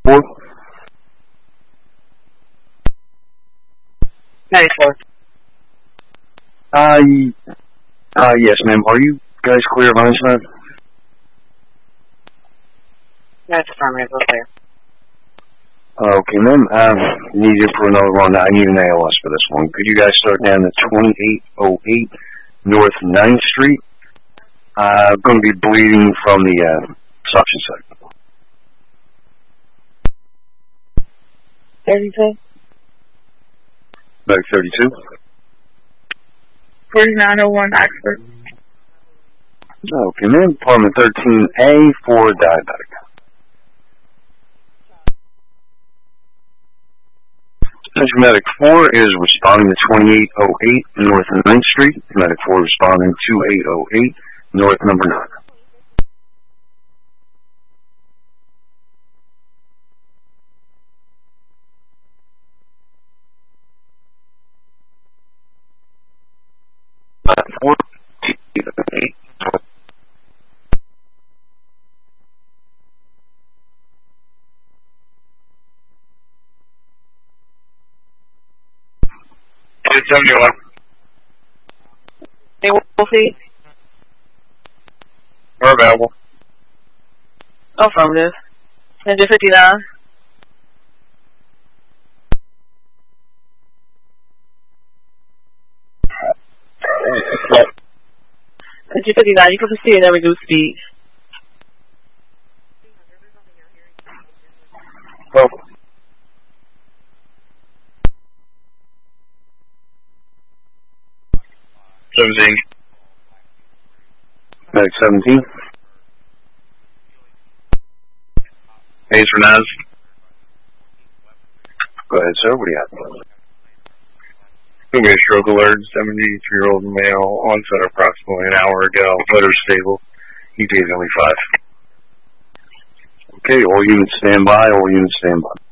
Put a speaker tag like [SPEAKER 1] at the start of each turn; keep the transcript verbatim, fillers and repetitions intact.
[SPEAKER 1] four?
[SPEAKER 2] ninety-four.
[SPEAKER 1] Uh, uh, yes, ma'am. Are you guys clear of Einstein?
[SPEAKER 2] That's affirmative. We're clear.
[SPEAKER 1] Okay, ma'am. I need you for another one. I need an A L S for this one. Could you guys start down at twenty-eight oh eight North ninth Street? I'm uh, going to be bleeding from the uh, suction site.
[SPEAKER 2] thirty-two.
[SPEAKER 1] Medic thirty-two.
[SPEAKER 2] forty-nine oh one Oxford.
[SPEAKER 1] Okay, ma'am. Department thirteen A for diabetic. Medic four is responding to twenty-eight oh eight North ninth Street. Medic four responding to eight oh eight North number nine. Four, eight. seventy-one.
[SPEAKER 2] Hey, Wolfie.
[SPEAKER 1] We're available.
[SPEAKER 2] Affirmative. Engine fifty-nine. Engine fifty-nine, you can proceed at reduced speed.
[SPEAKER 1] Well, seventeen. Medic seventeen. Hayes for Naz. Go ahead, sir. What do you have?
[SPEAKER 3] Going to be a stroke alert, seventy-three-year-old male, onset approximately an hour ago. Motor stable. E P is only five.
[SPEAKER 1] Okay, all units stand by, all units stand by.